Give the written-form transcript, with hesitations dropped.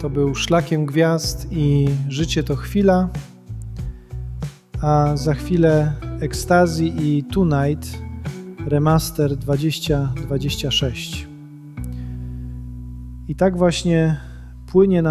to był Szlakiem Gwiazd i Życie to chwila, a za chwilę Ecstasy i Tonight Remaster 2026. I tak właśnie płynie nam